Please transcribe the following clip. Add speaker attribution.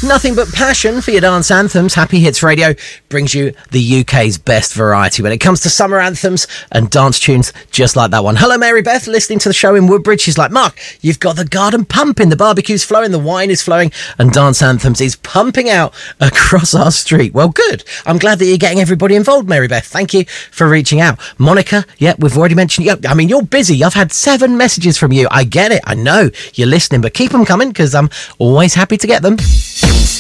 Speaker 1: Nothing but passion for your dance anthems. Happy Hits Radio brings you the UK's best variety when it comes to summer anthems and dance tunes just like that one. Hello, Mary Beth, listening to the show in Woodbridge. She's like, Mark, you've got the garden pumping, the barbecue's flowing, the wine is flowing, and Dance Anthems is pumping out across our street. Well, good. I'm glad that you're getting everybody involved, Mary Beth. Thank you for reaching out. Monica, we've already mentioned you. I mean, you're busy. I've had 7 messages from you. I get it. I know you're listening, but keep them coming because I'm always happy to get them.